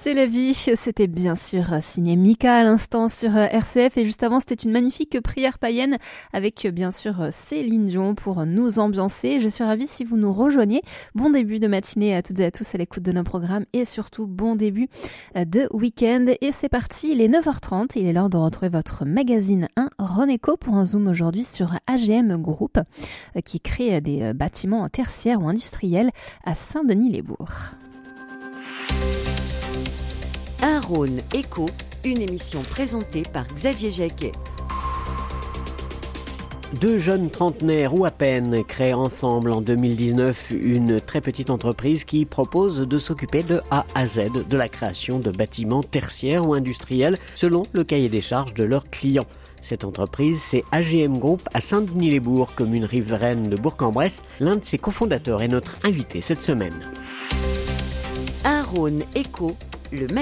C'est la vie, c'était bien sûr signé Mika à l'instant sur RCF et juste avant c'était une magnifique prière païenne avec bien sûr Céline Dion pour nous ambiancer. Je suis ravie si vous nous rejoignez. Bon début de matinée à toutes et à tous à l'écoute de nos programmes et surtout bon début de week-end. Et c'est parti, il est 9h30 et il est l'heure de retrouver votre magazine 1 Renéco pour un zoom aujourd'hui sur AGM Group qui crée des bâtiments tertiaires ou industriels à Saint-Denis-les-Bourgs. Un Rhône Éco, une émission présentée par Xavier Jacquet. Deux jeunes trentenaires ou à peine créent ensemble en 2019 une très petite entreprise qui propose de s'occuper de A à Z de la création de bâtiments tertiaires ou industriels selon le cahier des charges de leurs clients. Cette entreprise, c'est AGM Group à Saint-Denis-les-Bourgs, commune riveraine de Bourg-en-Bresse. L'un de ses cofondateurs est notre invité cette semaine. Un Rhône Éco, le magazine